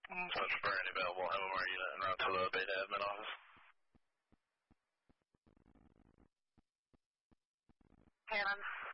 Search for any available MMR unit en route to the Beta admin office. Cannon.